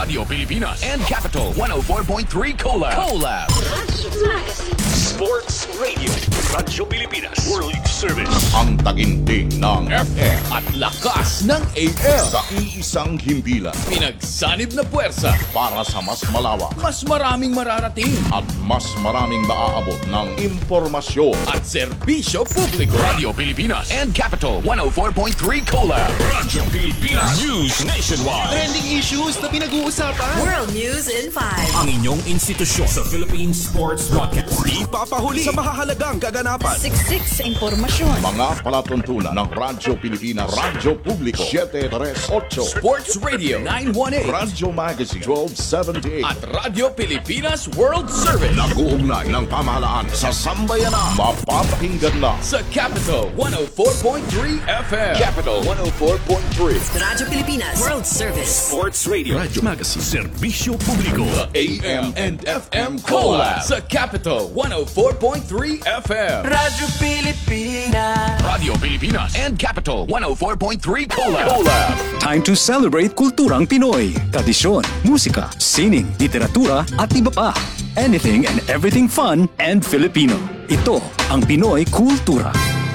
Radio Pilipinas and Capital 104.3 Collab. Sports Radio, Radyo Pilipinas, World Service. Ang taginting ng FM at lakas ng AM. sa iisang himpilan Pinagsanib na puwersa. para sa mas malawak Mas maraming mararating. at mas maraming maaabot ng impormasyon. At serbisyo publiko. Radio Pilipinas and Capital 104.3 Collab. Radyo Pilipinas News Nationwide. Trending issues na pinag-uusapan. World News in 5. Ang inyong institusyon sa Philippine Sports Broadcast. Di papahuli sa mahahalagang kaganapan. Siksik sa impormasyon. Mga palatuntunan ng Radyo Pilipinas, Radyo Publiko 738, Sports Radio 918 Radyo Magazine 1278 at Radio Pilipinas World Service. nag-uugnay ng pamahalaan sa sambayanan. Mapapakinggan na Sa Capital 104.3 FM. Capital 104.3. Radyo Pilipinas World Service. Sports Radio, Radyo Magazine, Serbisyo Publiko. AM and FM Collab sa Capital 104.3 FM. Radyo Pilipinas. Radio Pilipinas and Capital 104.3 Collab. Time to celebrate kulturang Pinoy. Tradisyon, musika, sining, literatura at iba pa. Anything and everything fun and Filipino. Ito ang Pinoy Kultura.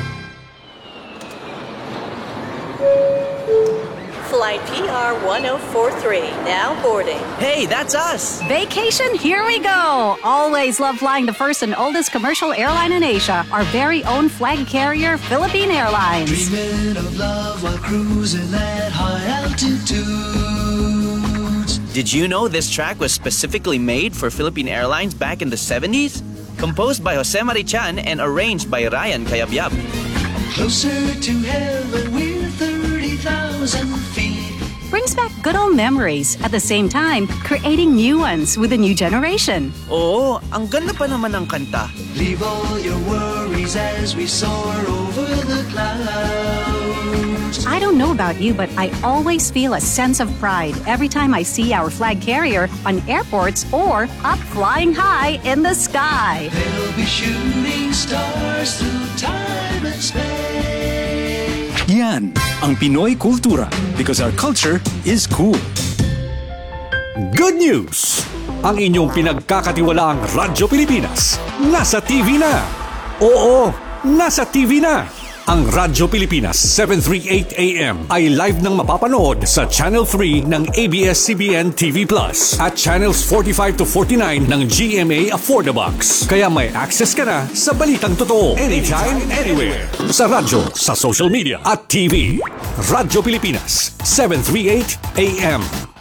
Flight PR 1043, now boarding. Hey, that's us! Vacation, here we go! Always love flying the first and oldest commercial airline in Asia, our very own flag carrier, Philippine Airlines. Dreaming of love while cruising at high altitudes. Did you know this track was specifically made for Philippine Airlines back in the 70s? Composed by Jose Marichan and arranged by Ryan Cayabyab. Closer to heaven, we're 30,000 feet. Brings back good old memories, at the same time, creating new ones with a new generation. Oo, ang ganda pa naman ng kanta. Leave all your worries as we soar over the clouds. I don't know about you, but I always feel a sense of pride every time I see our flag carrier on airports or up flying high in the sky. They'll be shooting stars through time and space. Yan ang Pinoy Kultura because our culture is cool. Good news! Ang inyong pinagkakatiwalaang Radyo Pilipinas nasa TV na. Oo, nasa TV na. Ang Radyo Pilipinas 738 AM ay live nang mapapanood sa Channel 3 ng ABS-CBN TV Plus at Channels 45 to 49 ng GMA Affordabox. Kaya may access ka na sa balitang totoo anytime, anywhere. Sa radyo, sa social media at TV. Radyo Pilipinas 738 AM.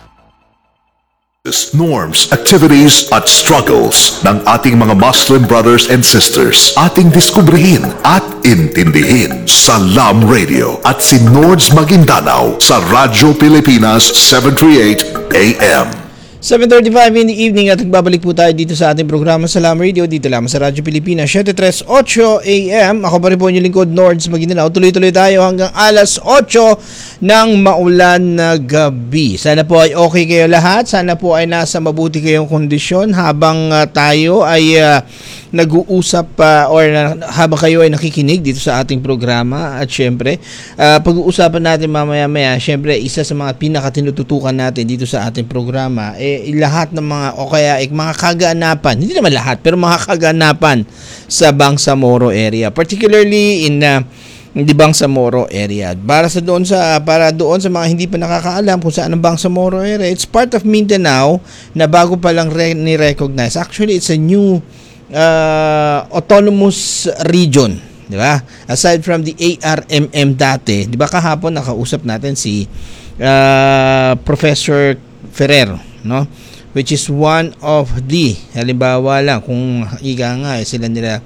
Norms, activities at struggles ng ating mga Muslim brothers and sisters. Ating diskubrihin at intindihin sa LAM Radio at si Nords Maguindanao sa Radyo Pilipinas 738 AM. 7:35 in the evening at nagbabalik po tayo dito sa ating programa sa LAM Radio dito lamang sa Radyo Pilipinas 738 AM. Ako pa rin po yung lingkod, Nords Maguindanao. Tuloy-tuloy tayo hanggang alas 8 ng maulan na gabi. Sana po ay okay kayo lahat. Sana po ay nasa mabuti kayong kondisyon habang tayo ay nag-uusap or habang kayo ay nakikinig dito sa ating programa. At syempre, pag-uusapan natin mamaya-maya, syempre isa sa mga pinakatinututukan natin dito sa ating programa lahat ng mga o kaya mga kaganapan, hindi naman lahat pero mga kaganapan sa Bangsamoro area, particularly in the Bangsamoro area. Para doon sa mga hindi pa nakakaalam kung saan ang Bangsamoro area, it's part of Mindanao na bago pa lang ni-recognize. Actually, it's a new autonomous region, di ba? Aside from the ARMM dati, di ba kahapon nakausap natin si Professor Ferrer, no? Which is one of the, halimbawa lang kung iga nga sila nila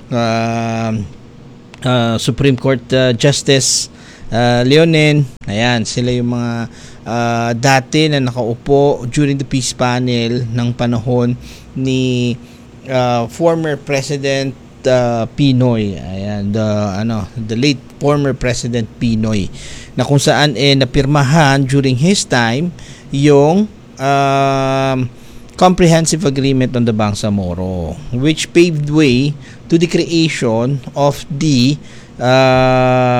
Supreme Court Justice Leonen, ayan, sila yung mga dati na nakaupo during the peace panel ng panahon ni former President Pinoy, ayan, the late former President Pinoy, na kung saan napirmahan during his time yung comprehensive agreement on the Bangsamoro, which paved way to the creation of the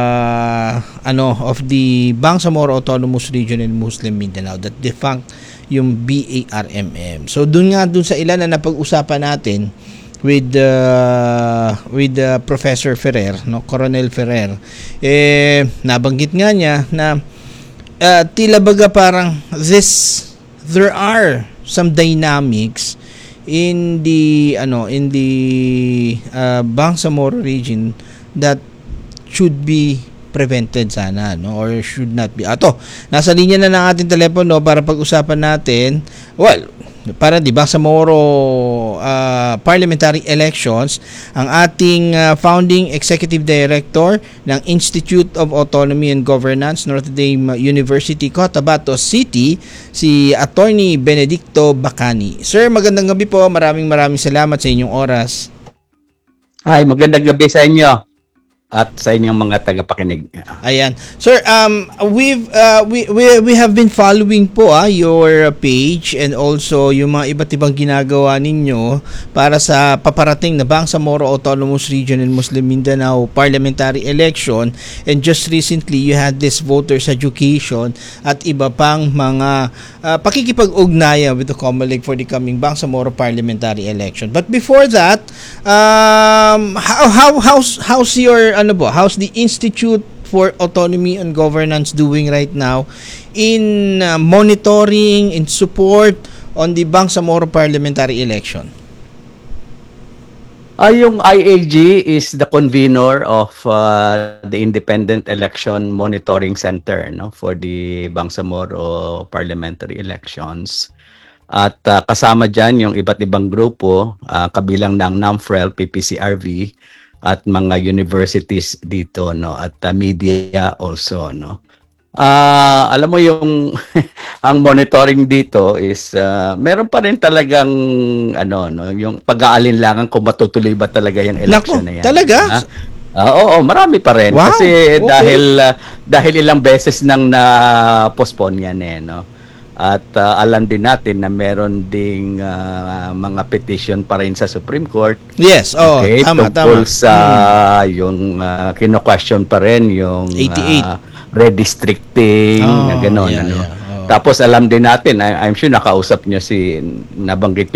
Bangsamoro Autonomous Region in Muslim Mindanao, that defunct yung BARMM. So doon sa ilan na napag-usapan natin with Professor Ferrer, no, Coronel Ferrer, nabanggit nga niya na tila baga parang there are some dynamics in the Bangsamoro region that should be prevented sana, no, or should not be. Nasa linya na ng ating telepono para pag-usapan natin, para di Bangsamoro parliamentary elections, ang ating founding executive director ng Institute of Autonomy and Governance, Notre Dame University, Cotabato City, si Attorney Benedicto Bacani. Sir, magandang gabi po. Maraming salamat sa inyong oras. Ay, magandang gabi sa inyo at sa inyong mga tagapakinig. Ayan. Sir, we have been following po your page and also yung mga iba't ibang ginagawa ninyo para sa paparating na Bangsamoro Autonomous Region and Muslim Mindanao parliamentary election, and just recently you had this voters education at iba pang mga pakikipag-ugnayan with the COMELEC for the coming Bangsamoro parliamentary election. But before that, how's the Institute for Autonomy and Governance doing right now in monitoring and support on the Bangsamoro parliamentary election? Yung IAG is the convener of the Independent Election Monitoring Center, no, for the Bangsamoro parliamentary elections. At kasama dyan yung iba't ibang grupo, kabilang ng NAMFREL, PPCRV, at mga universities dito, no, at media also, no. Alam mo yung ang monitoring dito is meron pa rin talagang yung pag-aalinlangan kung matutuloy ba talaga yung election na yan. Talaga? Oo, marami pa rin. Wow, kasi okay. dahil ilang beses nang na-postpone yan no. At alam din natin na meron ding mga petition pa rin sa Supreme Court. Yes, okay, tama. Tungkol sa yung kino-question pa rin yung 88 redistricting, na gano'n. Tapos alam din natin, I'm sure nakausap nyo si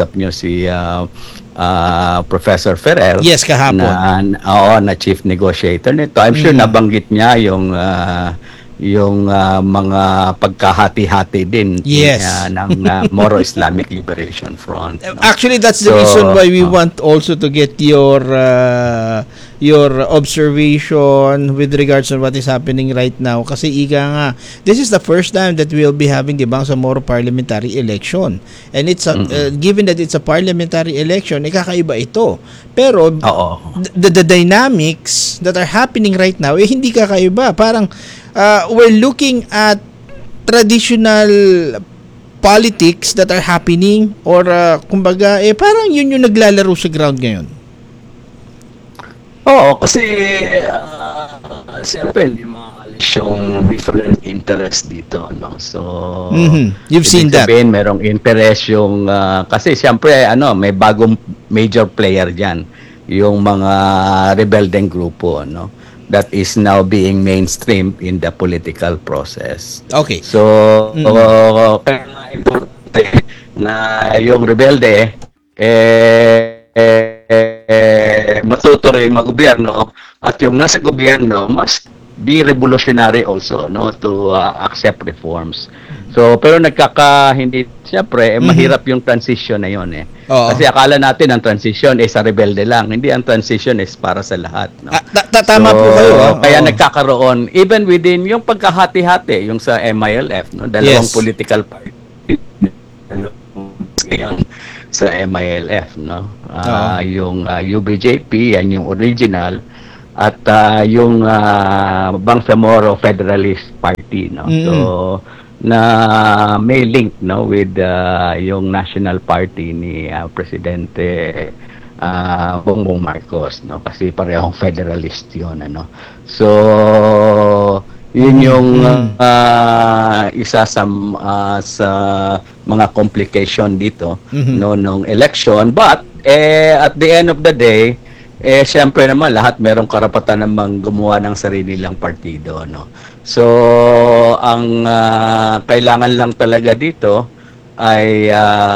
Professor Ferrer. Yes, kahapon. Na chief negotiator nito. I'm sure nabanggit niya yung mga pagkahati-hati din ng Moro Islamic Liberation Front. No? Actually, that's the reason why we want also to get your observation with regards to what is happening right now. Kasi nga, this is the first time that we'll be having the Bangsamoro parliamentary election. And it's given that it's a parliamentary election, kakaiba ito. Pero the dynamics that are happening right now, hindi kakaiba. Parang we're looking at traditional politics that are happening, or kumbaga parang yun yung naglalaro sa ground ngayon. Oo, kasi siyempre yung mga yung different interest dito, no? So you've seen that. Merong interest yung kasi siyempre may bagong major player diyan, yung mga rebeldeng grupo, no? That is now being mainstream in the political process. Okay. So, kaya importante na yung rebelde matuto rin mag-gobyerno, at yung nasa gobyerno must be revolutionary also, no, to accept reforms. So, pero hindi, siyempre, mahirap yung transition na yun Kasi akala natin ang transition sa rebelde lang. Hindi, ang transition is para sa lahat. No? Tama po kayo. Kaya nagkakaroon, even within yung pagkahati-hati, yung sa MILF, no? Dalawang political party sa MILF, no? Yung UBJP, yan yung original, at yung Bangsamoro Federalist Party, no? So, na may link, no, with yung national party ni Presidente Bongbong Marcos, no, kasi parehong federalist yun, so yun yung isa sa mga complication dito, no, nung election. But at the end of the day, siyempre naman lahat merong karapatan namang gumawa ng sarili nilang partido, no. So ang kailangan lang talaga dito ay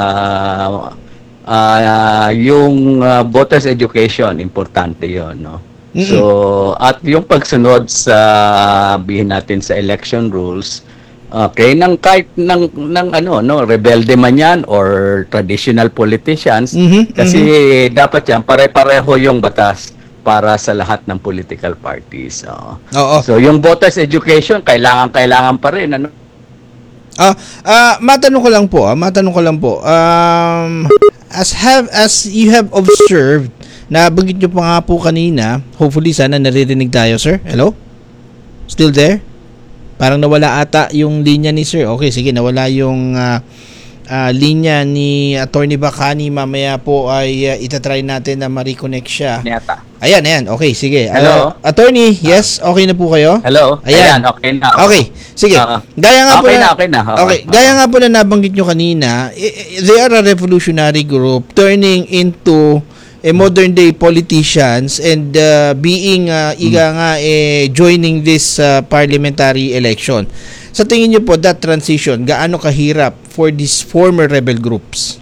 yung voters education, importante 'yon, no? So, at yung pagsunod sa bihin natin sa election rules, okay, kahit rebelde man yan or traditional politicians, kasi dapat yan, pare-pareho yung batas para sa lahat ng political parties. So, yung voters education, kailangan pa rin, ano? Matanong ko lang po. As you have observed, nabanggit nyo pa nga po kanina, hopefully sana naririnig tayo, sir. Hello? Still there? Parang nawala ata yung linya ni sir. Okay, sige, nawala yung linya ni Attorney Bacani. Mamaya po ay itatry natin na ma-reconnect siya. Ayan. Okay, sige. Hello? Attorney, yes? Okay na po kayo? Hello? Ayan, okay na. Okay, sige. Gaya nga okay po na. Okay, gaya nga po na nabanggit nyo kanina, they are a revolutionary group turning into modern day politicians and being joining this parliamentary election. Sa tingin niyo po, that transition, gaano kahirap for these former rebel groups?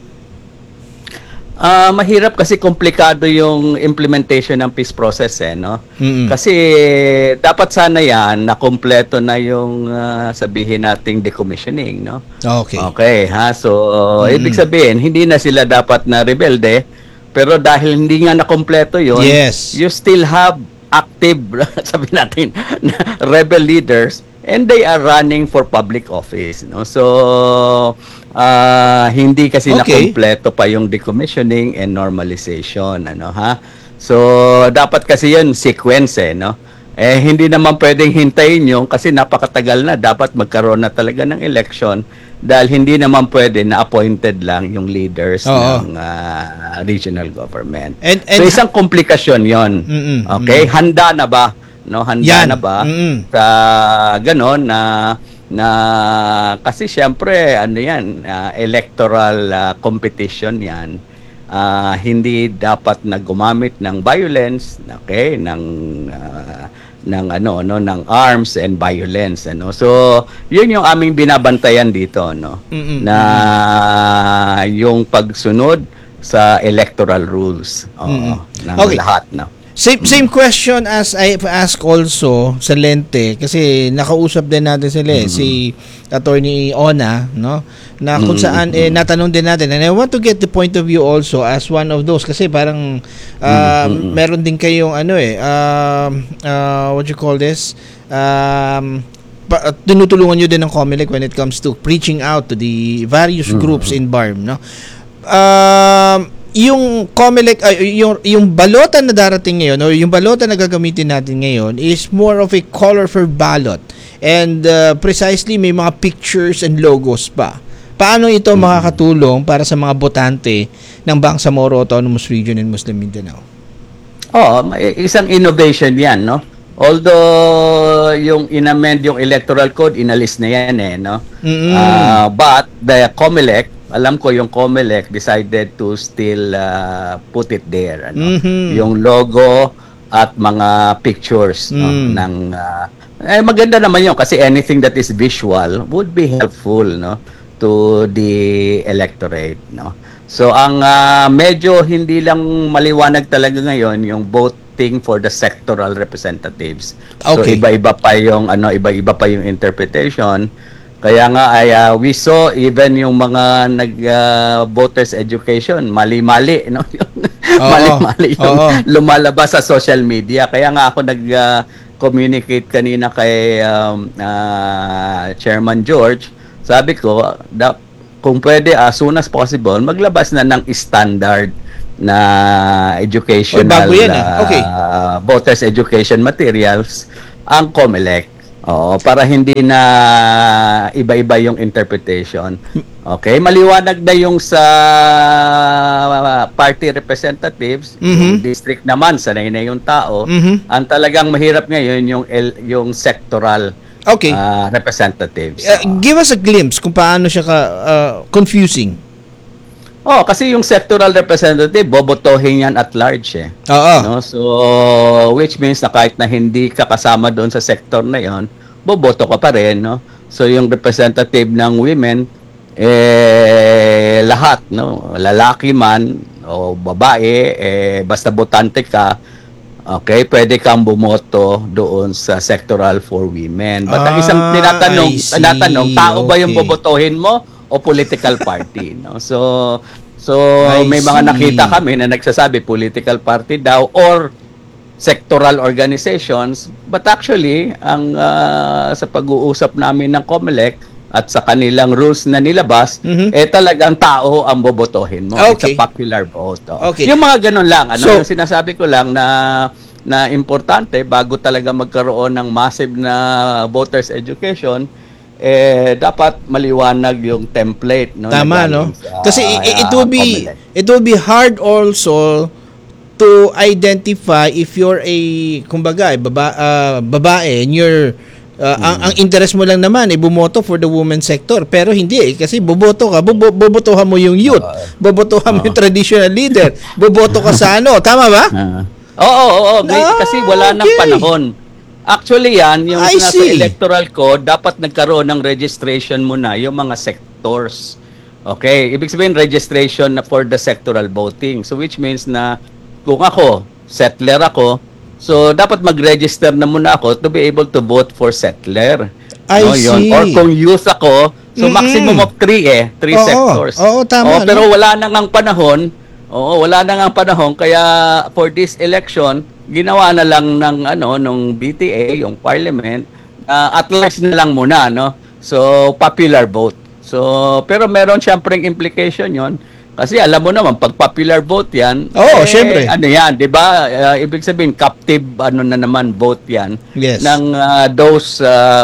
Mahirap kasi komplikado yung implementation ng peace process, no? Kasi dapat sana yan na kompleto na yung sabihin nating decommissioning, no? Okay, ha? So ibig sabihin, hindi na sila dapat na rebelde, pero dahil hindi nga na kompleto yun, you still have active, sabi natin, rebel leaders, and they are running for public office, no? So hindi kasi na kompleto pa yung decommissioning and normalization, ano, ha? So dapat kasi yun sequence, no? Hindi naman pwedeng hintayin yung kasi napakatagal na, dapat magkaroon na talaga ng election dahil hindi naman pwede na appointed lang yung leaders ng regional government. So isang komplikasyon yon. Okay, handa na ba? No, handa na ba sa ganon na kasi syempre ano yan, electoral competition yan. Hindi dapat na gumamit ng violence, okay, ng arms and violence, ano. So yun yung aming binabantayan dito, no, na yung pagsunod sa electoral rules ng lahat, no. Same question as I've asked also sa Lente, kasi nakausap din natin sila si Attorney Ona, no, na kung saan natanong din natin, and I want to get the point of view also as one of those, kasi parang meron din kayong what you call this, tinutulungan nyo din ng COMELEC when it comes to reaching out to the various groups in BARM, no. Yung COMELEC, yung balota na darating ngayon o yung balota na gagamitin natin ngayon is more of a colorful ballot, and precisely may mga pictures and logos pa. Paano ito makakatulong para sa mga botante ng Bangsamoro Autonomous Region in Muslim Mindanao? Isang innovation yan, no? Although yung inamend yung electoral code, inalis na yan, no? But the COMELEC, alam ko yung COMELEC decided to still put it there, ano? Yung logo at mga pictures, no, ng maganda naman yun kasi anything that is visual would be helpful, no, to the electorate, no. So ang medyo hindi lang maliwanag talaga ngayon yung voting for the sectoral representatives. So iba-iba pa yung iba-iba pa yung interpretation. Kaya nga we saw even yung mga voters education, mali-mali, no? Mali-mali yung lumalabas sa social media. Kaya nga ako nag-communicate kanina kay Chairman George. Sabi ko, kung pwede as soon as possible, maglabas na ng standard na educational voters education materials ang COMELEC. Para hindi na iba-iba yung interpretation. Okay, maliwanag na yung sa party representatives, yung district naman sanay na yung tao. Ang talagang mahirap ngayon yung sectoral representatives. Give us a glimpse kung paano siya confusing. Kasi yung sectoral representative, bobotohin yan at large, no? So, which means na kahit na hindi ka kasama doon sa sector na yon, boboto ka pa rin, no? So, yung representative ng women, lahat, no, lalaki man o babae, basta botante ka, okay, pwede kang bumoto doon sa sectoral for women. But ang isang tinatanong, tao ba yung bobotohin mo o political party, no? So may mga nakita kami na nagsasabi political party daw or sectoral organizations, but actually ang sa pag-uusap namin ng COMELEC at sa kanilang rules na nilabas, talagang tao ang bobotohin mo. It's a popular vote. Yung mga ganun lang, yung sinasabi ko lang na importante bago talaga magkaroon ng massive na voters education, dapat maliwanag yung template, no? Tama, no? Kasi it will be hard also to identify if you're kumbaga, babae, and you're ang interest mo lang naman bumoto for the women sector, pero hindi kasi bobotohan mo yung youth, bobotohan mo yung traditional leader, boboto ka sa tama ba? Oo, kasi wala nang panahon. Actually yan, yung nasa electoral code, dapat nagkaroon ng registration muna yung mga sectors. Okay, ibig sabihin registration na for the sectoral voting. So which means na kung ako, settler ako, so dapat mag-register na muna ako to be able to vote for settler. I see. Or kung youth ako, so maximum of 3 sectors. Tama. Pero wala na ngang panahon. Wala na ngang panahon, kaya for this election, ginawa na lang ng BTA, yung parliament, at least na lang muna, no? So popular vote. So pero meron siyempre implication 'yon. Kasi alam mo naman, pag popular vote yan, syempre. Yan, di ba? Ibig sabihin, captive, na naman vote yan. Yes. Ng those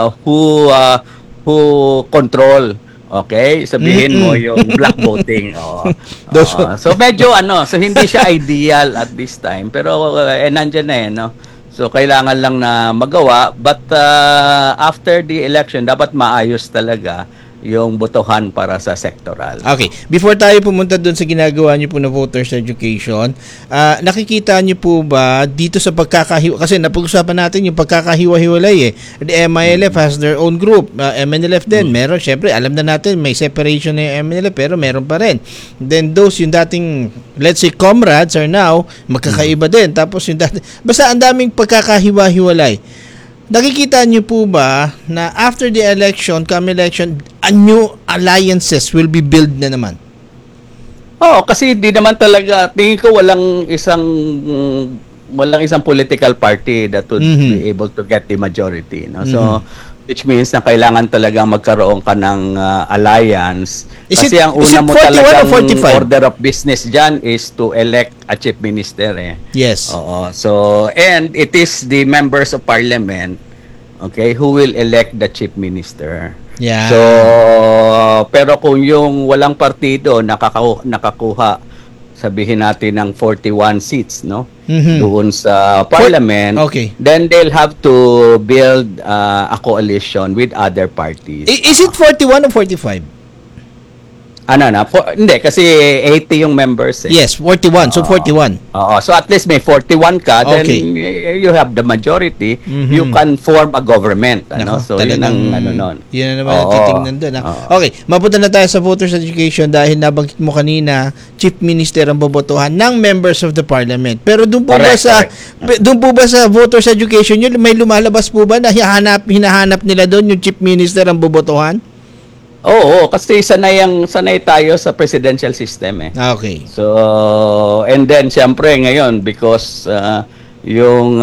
who control. Okay? Sabihin mo yung black voting. So medyo, so hindi siya ideal at this time. Pero nandyan na no? So kailangan lang na magawa. But after the election, dapat maayos talaga yung botohan para sa sectoral. Okay. Before tayo pumunta doon sa ginagawa niyo po na voters education, nakikita niyo po ba dito sa kasi napag-usapan natin yung pagkakahiwa-hiwalay The MILF has their own group. MNLF din, meron. Syempre, alam na natin, may separation na yung MNLF, pero meron pa rin. Then those, yung dating, let's say, comrades are now, magkakaiba din. Tapos yung dating, basta ang daming pagkakahiwa-hiwalay. Nakikita niyo po ba na after the election, come election, new alliances will be built na naman? Kasi di naman talaga, tingin ko walang isang political party that would be able to get the majority, no? So which means na kailangan talaga magkaroon ka ng alliance. Kasi ang una mo talagang order of business dyan is to elect a chief minister. Yes. So, and it is the members of parliament, okay, who will elect the chief minister. Yeah. So, pero kung yung walang partido nakakuha, sabihin natin ng 41 seats, no? Doon sa parliament, then they'll have to build a coalition with other parties. Is it 41 or 45? Hindi, kasi 80 yung members. Yes, 41. So 41. So at least may 41 ka, then you have the majority, you can form a government. So yun ang nun. Yun na naman titingnan doon. Okay, mapunta na tayo sa voters education dahil nabanggit mo kanina, chief minister ang bobotohan ng members of the parliament. Pero doon po ba sa voters education yun, may lumalabas po ba na hinahanap nila doon yung chief minister ang bobotohan? Oo, kasi sanay tayo sa presidential system Okay. So, and then siyempre ngayon because yung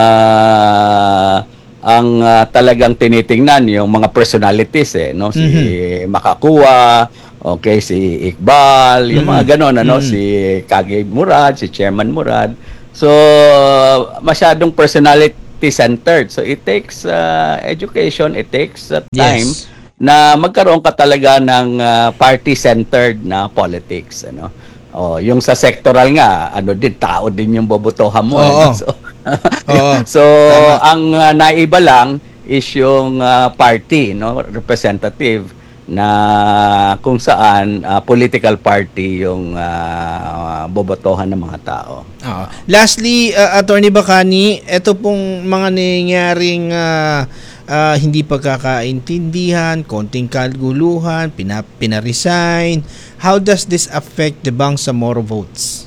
ang talagang tinitingnan yung mga personalities no, si Makakuwa, okay, si Iqbal, yung mga ganon si Kagey Murad, si Chairman Murad. So, masyadong personality centered. So, it takes education, it takes time na magkaroon ka talaga ng party-centered na politics, yung sa sectoral nga, din tao din yung bobotohan mo. So ang naiba lang is yung party, representative na kung saan political party yung bobotohan ng mga tao. Lastly, Attorney Bacani, ito pong mga nangyaring hindi pagkakaintindihan, konting kaguluhan, pinaresign. How does this affect the Bangsamoro votes?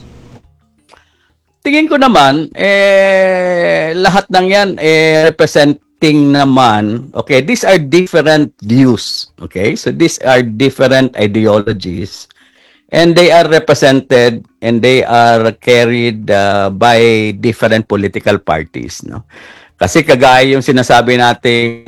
Tingin ko naman, lahat ng yan, representing naman, okay, these are different views, okay? So these are different ideologies, and they are represented and they are carried by different political parties, no? Kasi kagaya yung sinasabi natin,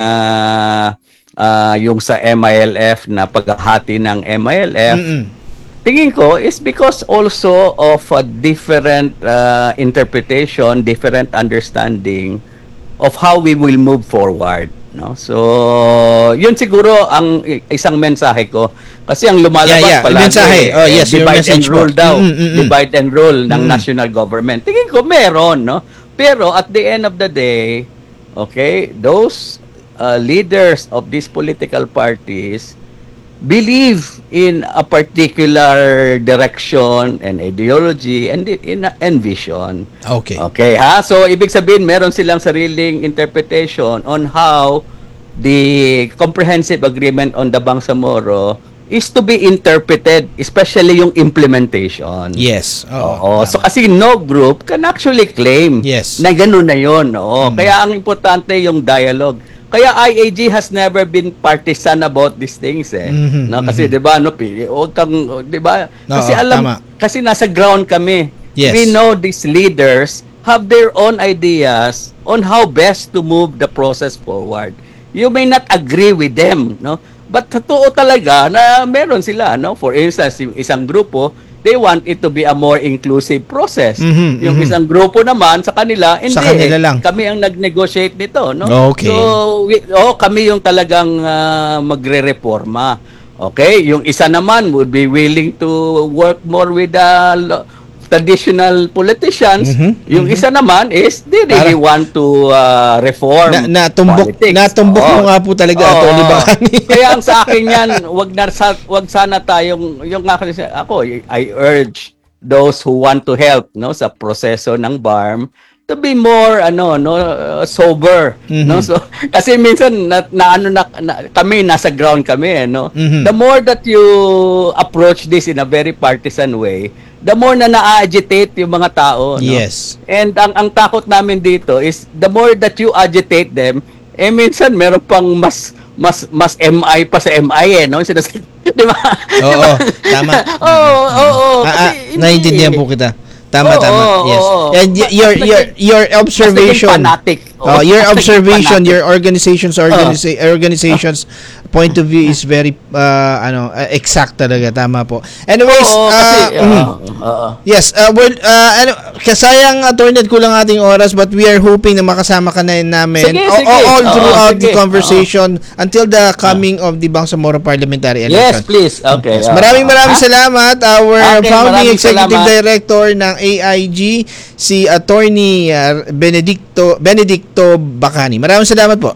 yung sa MILF na paghahati ng MILF, tingin ko is because also of a different interpretation, different understanding of how we will move forward, no? So yun siguro ang isang mensahe ko, kasi ang lumalabas palagi divide and rule daw, divide and rule ng national government. Tingin ko meron, no? Pero at the end of the day, okay, those leaders of these political parties believe in a particular direction and ideology and vision. Okay. Okay, ha? So, ibig sabihin, meron silang sariling interpretation on how the comprehensive agreement on the Bangsamoro is to be interpreted, especially yung implementation. Yes. Oo. So, kasi no group can actually claim na gano'n na yun. Oo. Kaya ang importante yung dialogue. Kaya IAG has never been partisan about these things no, kasi 'di ba wag kang 'di ba? Kasi kasi nasa ground kami. Yes. We know these leaders have their own ideas on how best to move the process forward. You may not agree with them, no? But totoo talaga na meron sila, no? For instance, yung isang grupo, they want it to be a more inclusive process. Yung isang grupo naman sa kanila, hindi. Sa kanila lang. Kami ang nag-negotiate nito, no? Okay. So, kami yung talagang magre-reforma. Okay? Yung isa naman would be willing to work more with traditional politicians. Yung isa naman is they really want to reform politics. Natumbok mo nga po talaga Atty. Bacani. Kaya ang sa akin yan, wag sana tayong ako I urge those who want to help, no, sa proseso ng BARM to be more sober, no? So kasi minsan kami nasa ground kami, no. The more that you approach this in a very partisan way, the more na na-agitate yung mga tao, no? Yes. And ang takot namin dito is the more that you agitate them, minsan meron pang mas MI pa sa MI, no? Di ba? Oo, tama. Oo. Naiintindihan po kita. Tama. Yes. And your observation. Your observation, your organization's point of view is very exact talaga, tama po. Anyways, yes, kasayang attorney kulang ating oras, but we are hoping na makasama ka na namin all throughout the conversation until the coming of the Bangsamoro parliamentary election. Yes, please. Okay. Yes. Maraming salamat, our founding executive director ng AIG, si Attorney Benedicto Bacani. Maraming salamat po.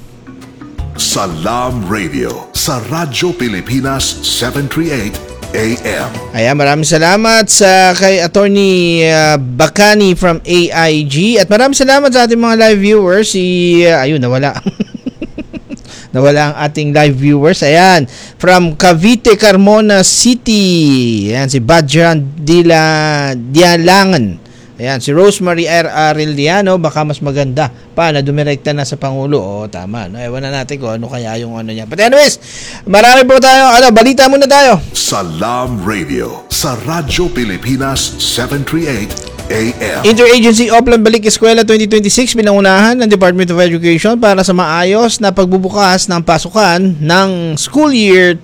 Salam Radio sa Radyo Pilipinas 738 AM. Ayan, maraming salamat kay Attorney Bacani from AIG, at maraming salamat sa ating mga live viewers. Nawala. Nawala ang ating live viewers. Ayan, from Cavite, Carmona City. Ayan, si Badjan Dialangan. Ayan, si Rosemary R. Arellano, baka mas maganda pa na dumirekta na sa Pangulo. Tama. No? Ewan na natin kung ano kaya yung niya. But anyways, marami po tayo. Balita muna tayo. Salam Radio sa Radyo Pilipinas 738 AM. Interagency Oplan Balik Eskwela 2026 pinangunahan ng Department of Education para sa maayos na pagbubukas ng pasukan ng school year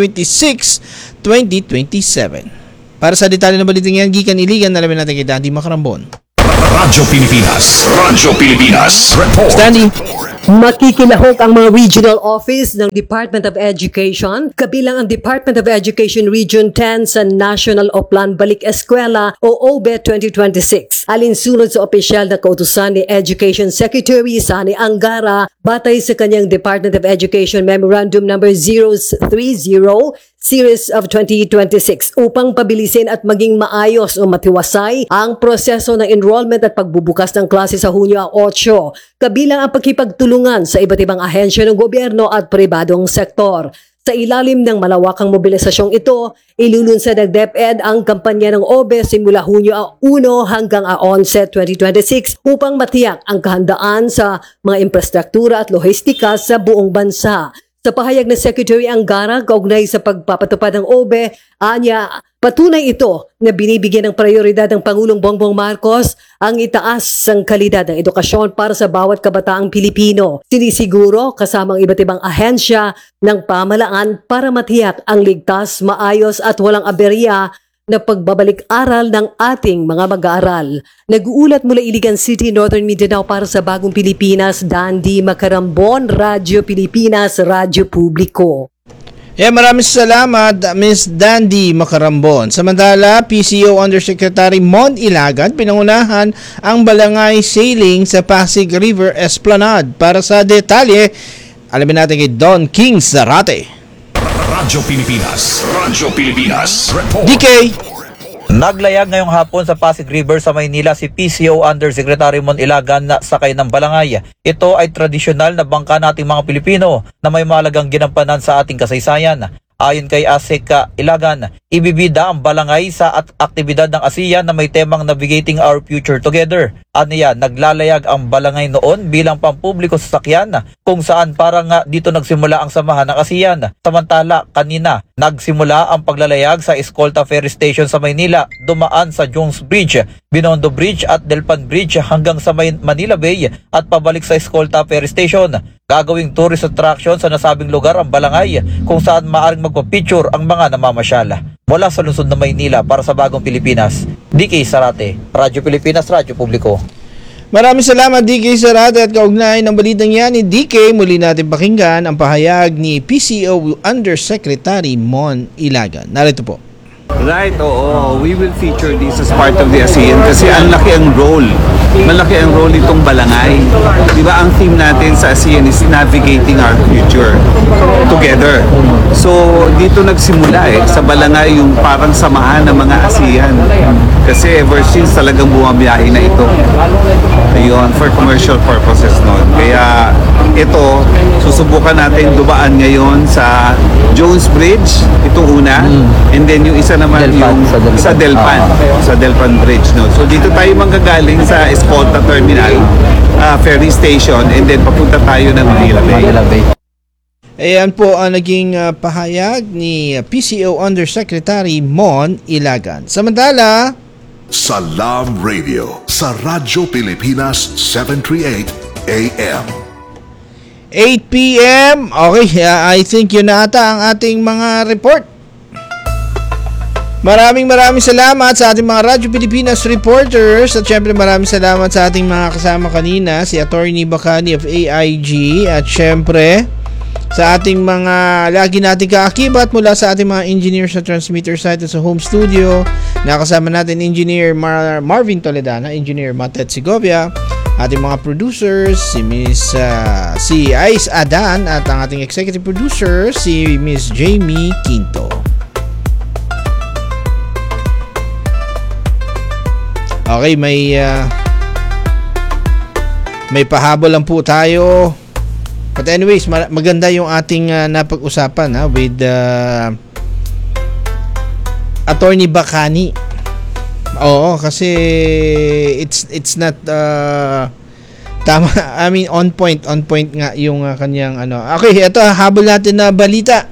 2026-2027. Para sa detalye ng balitang yan, gikan iligan, alamin natin kay Dandy Macarambon. Radyo Pilipinas Report. Standing. Makikilahok ang mga regional office ng Department of Education, kabilang ang Department of Education Region 10 sa National Oplan Balik Eskwela o OBE 2026. Alinsunod sa opisyal na kautusan ni Education Secretary Sani Angara batay sa kanyang Department of Education Memorandum Number 030 Series of 2026 upang pabilisin at maging maayos o matiwasay ang proseso ng enrollment at pagbubukas ng klase sa Hunyo 8, kabilang ang pagkipagtulungan sa iba't ibang ahensya ng gobyerno at pribadong sektor. Sa ilalim ng malawakang mobilisasyong ito, ilulunsad ng DepEd ang kampanya ng OBE simula Hunyo 1 hanggang 11, 2026 upang matiyak ang kahandaan sa mga infrastruktura at lohistika sa buong bansa. Sa pahayag ng Secretary Angara kaugnay sa pagpapatupad ng OBE, anya, patunay ito na binibigyan ng prioridad ng Pangulong Bongbong Marcos ang itaas ang kalidad ng edukasyon para sa bawat kabataang Pilipino. Sinisiguro kasama ang iba't ibang ahensya ng pamahalaan para matiyak ang ligtas, maayos at walang aberya na pagbabalik-aral ng ating mga mag-aaral. Nag-uulat mula Iligan City, Northern Mindanao para sa Bagong Pilipinas, Dandy Macarambon, Radyo Pilipinas, Radyo Publiko. Maraming salamat, Ms. Dandy Macarambon. Samantala, PCO Undersecretary Mon Ilagan pinangunahan ang balangay sailing sa Pasig River Esplanade. Para sa detalye, alamin natin kay Don King Zarate. Radyo Pilipinas Report. DK. Naglayag ngayong hapon sa Pasig River sa Maynila si PCO Undersecretary Mon Ilagan na sakay ng balangay. Ito ay tradisyonal na bangka nating mga Pilipino na may mahalagang ginampanan sa ating kasaysayan. Ayon kay Aseka Ilagan, ibibida ang balangay sa aktibidad ng ASEAN na may temang Navigating Our Future Together. Aniya, naglalayag ang balangay noon bilang pampubliko sasakyan kung saan parang dito nagsimula ang samahan ng ASEAN. Samantala, kanina, nagsimula ang paglalayag sa Escolta Ferry Station sa Maynila, dumaan sa Jones Bridge, Binondo Bridge at Delpan Bridge hanggang sa Manila Bay at pabalik sa Escolta Ferry Station. Gagawing tourist attraction sa nasabing lugar ang balangay kung saan maaaring magpapicture ang mga namamasyal. Mula sa lungsod ng Maynila para sa Bagong Pilipinas, DK Zarate, Radyo Pilipinas, Radyo Publiko. Maraming salamat, DK Zarate, at kaugnay ng balitang yan ni DK, muli natin pakinggan ang pahayag ni PCO Undersecretary Mon Ilagan. Narito po. Right, oo. We will feature this as part of the ASEAN kasi ang laki ang role. Malaki ang role itong balangay. Di ba ang theme natin sa ASEAN is navigating our future together. So, dito nagsimula sa balangay yung parang samahan ng mga ASEAN. Kasi ever since talagang bumabiyahe na ito. Ayun, for commercial purposes noon. Kaya ito, susubukan natin dumaan ngayon sa Jones Bridge, itong una. And then yung isa naman Delpan, yung sa Delpan Bridge. No? So dito tayo manggagaling sa Escolta Terminal, ferry station, and then papunta tayo ng Manila Bay. Ayan po ang naging pahayag ni PCO Undersecretary Mon Ilagan. Samantala, Salam Radio sa Radyo Pilipinas 738 AM. 8 p.m. Okay, I think yun na ata ang ating mga report. Maraming salamat sa ating mga Radyo Pilipinas reporters at syempre maraming salamat sa ating mga kasama kanina, si Attorney Bacani of AIG at syempre sa ating mga lagi nating kaakibat mula sa ating mga engineers sa transmitter site at sa home studio. Nakasama natin Engineer Marvin Toledana, Engineer Matet Segovia, ating mga producers, si Ice Adan at ang ating executive producer, si Miss Jamie Quinto. Okay, may pahabol lang po tayo. But anyways, maganda yung ating napag-usapan with Attorney Bacani. Oo, kasi it's not tama. I mean on point nga yung kanyang ano. Okay, ito habol natin na balita.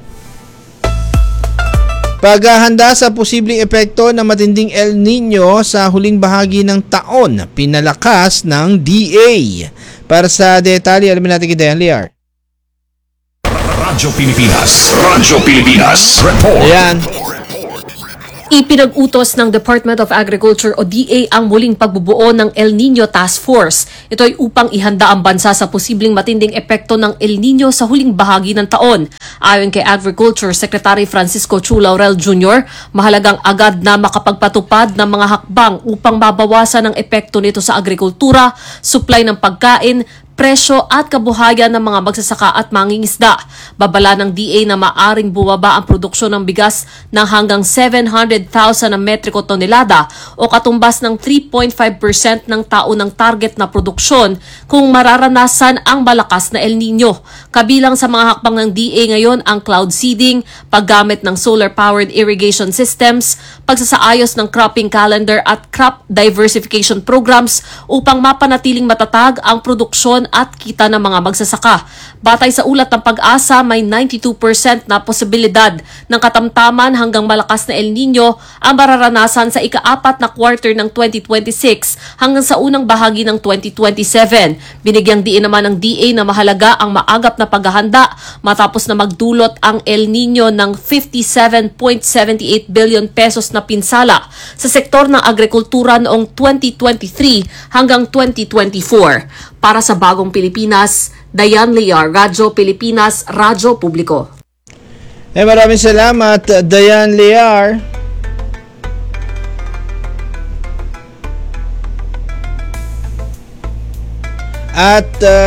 Paghahanda sa posibleng epekto ng matinding El Nino sa huling bahagi ng taon, pinalakas ng DA. Para sa detalye, alamin natin kay Dayan Liar. Radyo Pilipinas Report. Ayan. Ipinag-utos ng Department of Agriculture o DA ang muling pagbubuo ng El Nino Task Force. Ito ay upang ihanda ang bansa sa posibleng matinding epekto ng El Nino sa huling bahagi ng taon. Ayon kay Agriculture Secretary Francisco Chu Laurel Jr., mahalagang agad na makapagpatupad ng mga hakbang upang mabawasan ang epekto nito sa agrikultura, supply ng pagkain, presyo at kabuhayan ng mga magsasaka at mangingisda. Babala ng DA na maaring bumaba ang produksyon ng bigas ng hanggang 700,000 na metriko tonelada o katumbas ng 3.5% ng taunang target na produksyon kung mararanasan ang malakas na El Nino. Kabilang sa mga hakbang ng DA ngayon ang cloud seeding, paggamit ng solar-powered irrigation systems, pagsasaayos ng cropping calendar at crop diversification programs upang mapanatiling matatag ang produksyon at kita ng mga magsasaka. Batay sa ulat ng Pag-asa, may 92% na posibilidad ng katamtaman hanggang malakas na El Nino ang mararanasan sa ika-4 na quarter ng 2026 hanggang sa unang bahagi ng 2027. Binigyang diin naman ng DA na mahalaga ang maagap na paghahanda matapos na magdulot ang El Nino ng 57.78 billion pesos na pinsala sa sektor ng agrikultura noong 2023 hanggang 2024. Para sa Bagong Pilipinas, Dayan Lear, Radyo Pilipinas, Radyo Publiko. Maraming salamat, Dayan Lear. At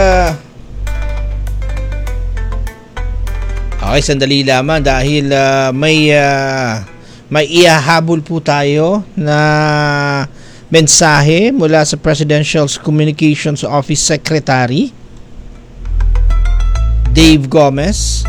okay, sandali lamang dahil may ihahabol po tayo na mensahe mula sa Presidential Communications Office Secretary Dave Gomez.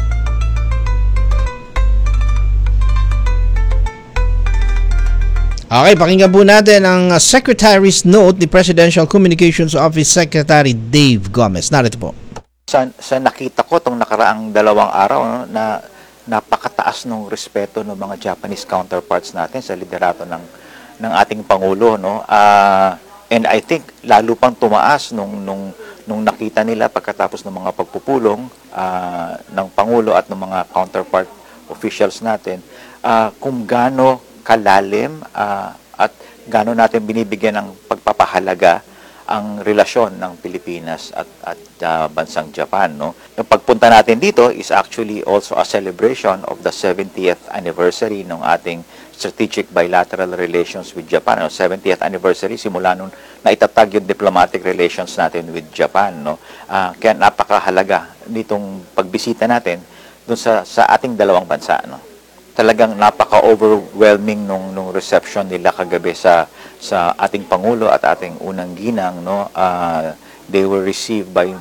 Okay, pakinggan po natin ang Secretary's Note ni Presidential Communications Office Secretary Dave Gomez. Narito po. Sa nakita ko itong nakaraang 2 araw, no, na napakataas ng respeto ng mga Japanese counterparts natin sa liderato ng ating Pangulo, no? And I think lalo pang tumaas nung nakita nila pagkatapos ng mga pagpupulong ng Pangulo at ng mga counterpart officials natin, kung gaano kalalim at gaano natin binibigyan ng pagpapahalaga ang relasyon ng Pilipinas at bansang Japan, no? Yung pagpunta natin dito is actually also a celebration of the 70th anniversary ng ating strategic bilateral relations with Japan. No? 70th anniversary simula nung naitatag yung diplomatic relations natin with Japan, no? Kaya napakahalaga nitong pagbisita natin dun sa ating dalawang bansa, no? Talagang napaka-overwhelming nung reception nila kagabi sa ating Pangulo at ating unang ginang, no? They were received by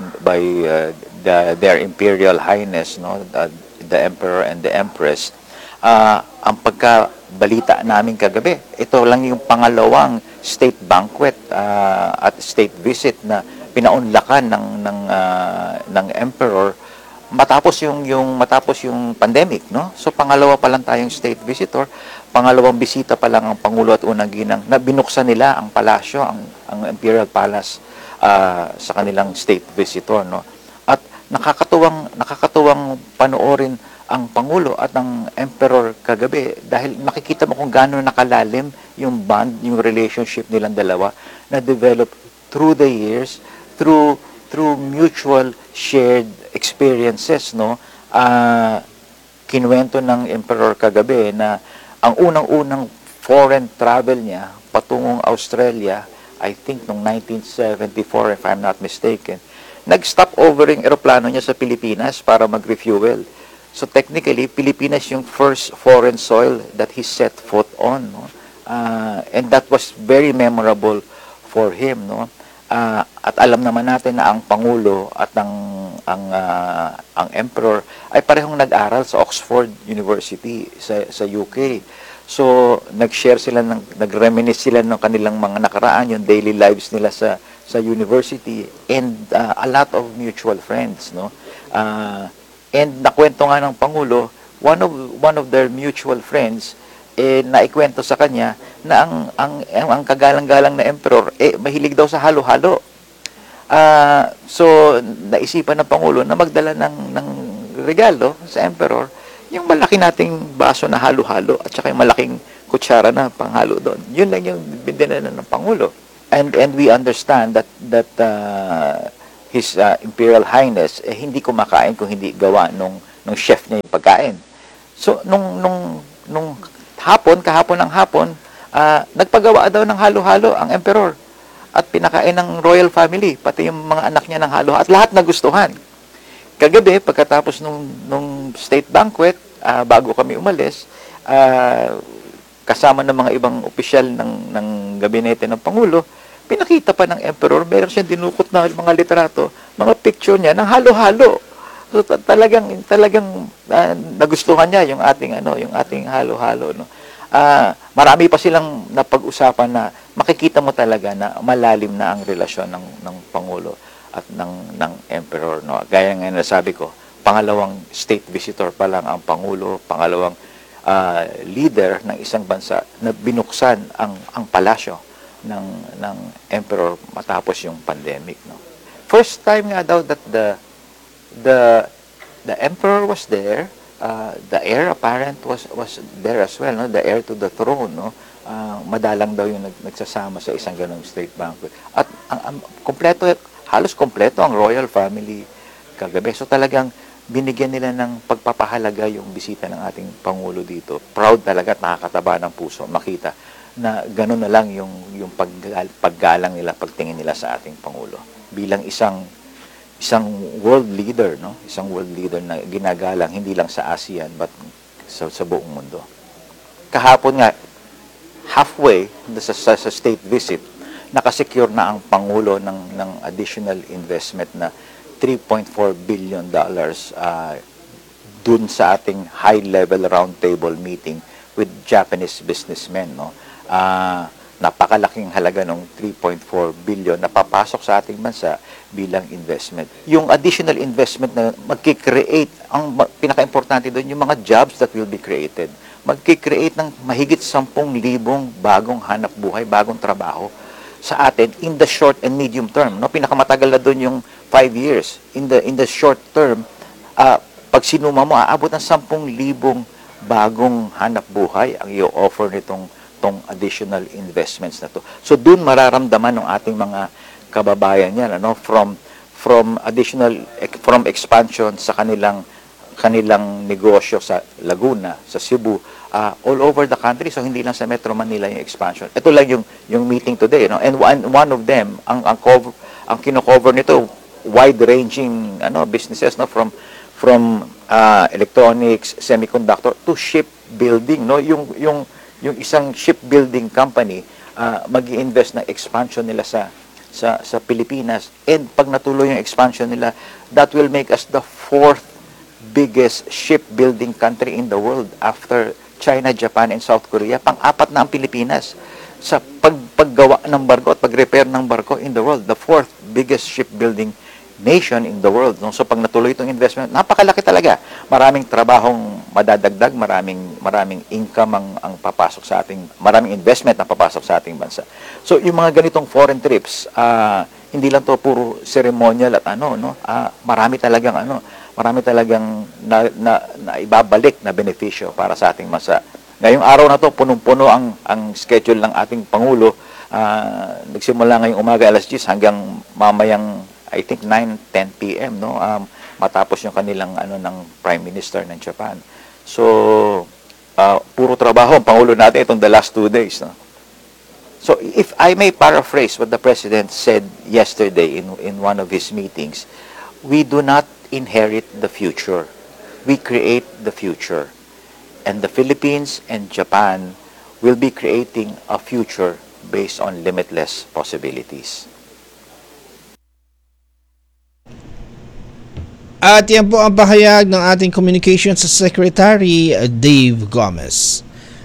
their Imperial Highness, no? The Emperor and the Empress. Ang pagkabalita namin kagabi, ito lang yung pangalawang state banquet at state visit na pinaunlakan ng Emperor matapos yung pandemic, no? So pangalawa pa lang tayong state visitor, pangalawang bisita pa lang ang Pangulo at unang ginang na binuksan nila ang palasyo, ang Imperial Palace sa kanilang state visitor, no? At nakakatuwang panoorin ang Pangulo at ang Emperor kagabi dahil makikita mo kung gaano nakalalim yung bond, yung relationship nilang dalawa na develop through the years, through mutual shared experiences, no? Kinuwento ng Emperor kagabi na ang unang-unang foreign travel niya patungong Australia, I think noong 1974 if I'm not mistaken, nag-stop over yung eroplano niya sa Pilipinas para mag-refuel. So technically, Pilipinas yung first foreign soil that he set foot on, no? And that was very memorable for him, no? At alam naman natin na ang Pangulo at ang Emperor ay parehong nag-aral sa Oxford University sa UK. So nag-share sila nag-reminisce sila ng kanilang mga nakaraan, yung daily lives nila sa university, and a lot of mutual friends, no? And nakwento nga ng Pangulo, one of their mutual friends naikwento sa kanya na ang kagalang-galang na Emperor mahilig daw sa halo-halo. So naisipan ng Pangulo na magdala ng regalo sa Emperor, yung malaki nating baso na halo-halo at saka yung malaking kutsara na panghalo doon. Yun lang yung binidala ng Pangulo. And we understand that His Imperial Highness hindi kumakain kung hindi gawa nung chef niya yung pagkain. So nung kahapon ng hapon, nagpagawa daw ng halo-halo ang Emperor. at pinakain ng royal family, pati yung mga anak niya ng halo at lahat nagustuhan. Kagabi, pagkatapos nung state banquet, bago kami umalis, kasama ng mga ibang opisyal ng gabinete ng Pangulo, pinakita pa ng Emperor, meron siyang dinukot na mga litrato, mga picture niya ng halo-halo. So talagang nagustuhan niya yung ating halo-halo, no. Marami pa silang napag-usapan na makikita mo talaga na malalim na ang relasyon ng Pangulo at ng Emperor, no. Gaya nga nasabi ko, pangalawang state visitor pa lang ang Pangulo, pangalawang leader ng isang bansa na binuksan ang palasyo ng Emperor matapos yung pandemic, no. First time nga daw that the Emperor was there, the heir apparent was there as well, no, the heir to the throne, no. Madalang daw yung nagsasama sa isang ganung state banquet. At halos kompleto ang royal family kagabi. So talagang binigyan nila ng pagpapahalaga yung bisita ng ating Pangulo dito. Proud talaga at nakakataba ng puso makita na gano'n na lang yung paggalang nila, pagtingin nila sa ating Pangulo. Bilang isang world leader, no? Isang world leader na ginagalang hindi lang sa ASEAN but sa buong mundo. Kahapon nga, halfway sa state visit, nakasecure na ang Pangulo ng additional investment na $3.4 billion dun sa ating high-level roundtable meeting with Japanese businessmen, no. Napakalaking halaga ng 3.4 billion na papasok sa ating bansa bilang investment. Yung additional investment na magki-create, ang pinaka-importante doon, yung mga jobs that will be created. Magki-create ng mahigit 10,000 bagong hanap buhay, bagong trabaho sa atin in the short and medium term, no. Pinakamatagal na doon yung 5 years. In the short term, pag sinuma mo, aabot ng 10,000 bagong hanap buhay ang i-offer nitong additional investments na to. So doon mararamdaman ng ating mga kababayan yan, ano, from expansion sa kanilang negosyo sa Laguna, sa Cebu, all over the country. So hindi lang sa Metro Manila yung expansion. Ito lang yung meeting today, no. And one of them, ang kino-cover nito, wide-ranging businesses, no, from electronics, semiconductor to shipbuilding, no. Yung isang shipbuilding company mag-i-invest na expansion nila sa Pilipinas, and pag natuloy yung expansion nila, that will make us the 4th biggest shipbuilding country in the world after China, Japan, and South Korea. Pang-apat na ang Pilipinas sa paggawa ng barko at pag-repair ng barko in the world, the 4th biggest shipbuilding nation in the world, no? So pag natuloy itong investment, napakalaki talaga. Maraming trabahong madadagdag, maraming income ang papasok sa ating, maraming investment ang papasok sa ating bansa. So yung mga ganitong foreign trips, hindi lang to puro ceremonial at marami talagang na ibabalik na benepisyo para sa ating bansa. Ngayong araw na to, punong-puno ang schedule ng ating Pangulo. Nagsimula ngayong umaga alas 10 hanggang mamayang I think 9-10 p.m. no, matapos yung kanilang ng Prime Minister ng Japan. So puro trabaho ang Pangulo natin itong the last 2 days, no. So if I may paraphrase what the President said yesterday in one of his meetings, we do not inherit the future. We create the future. And the Philippines and Japan will be creating a future based on limitless possibilities. At yan po ang pahayag ng ating Communications Secretary Dave Gomez.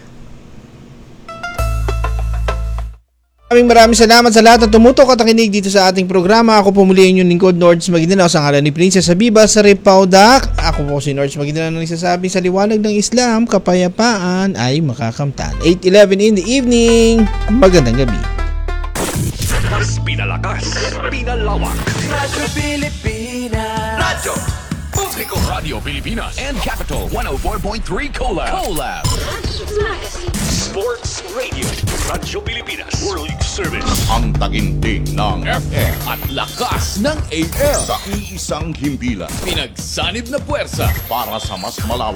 Maraming salamat sa lahat na tumutok at nakinig dito sa ating programa. Ako po muli ang inyong lingkod, Nords Maguindanao, sa ngalan ni Princess Habiba sa Ripaudak. Ako po si Nords Maguindanao na nagsasabing sa liwanag ng Islam, kapayapaan ay makakamtan. 8:11 in the evening. Magandang gabi. Mas pinalakas, pinalawak. Radyo Pilipinas. Radyo Publiko Radio Pilipinas and Capital 104.3 Collab. Sports Radio. Radyo Pilipinas. World Service. Ang taginting ng FM at lakas ng AM. Sa iisang himpilan. Pinagsanib na puwersa para sa mas malawak